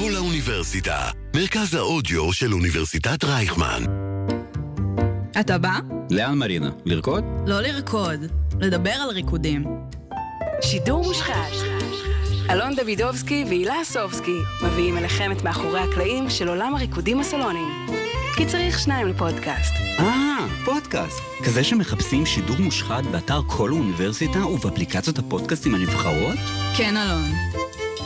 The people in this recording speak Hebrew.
כל האוניברסיטה, מרכז האודיו של אוניברסיטת רייכמן. אתה בא? לאן מרינה? לרקוד? לא לרקוד, לדבר על ריקודים. שידור מושחת. אלון דוידובסקי והילה סובסקי מביאים אליכם את מאחורי הקלעים של עולם הריקודים הסלוניים. כי צריך שניים לפודקאסט. פודקאסט. כזה שמחפשים שידור מושחת באתר כל האוניברסיטה ובאפליקציות הפודקאסטים הנבחרות? כן, אלון.